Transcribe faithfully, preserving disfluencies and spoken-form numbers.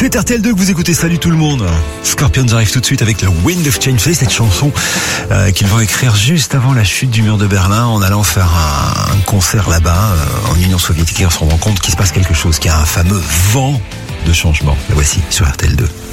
C'est R T L deux que vous écoutez, salut tout le monde. Scorpions arrive tout de suite avec le Wind of Change, cette chanson euh, qu'ils vont écrire juste avant la chute du mur de Berlin en allant faire un, un concert là-bas euh, en Union soviétique et on se rend compte qu'il se passe quelque chose, qu'il y a un fameux vent de changement. Le voici sur R T L deux.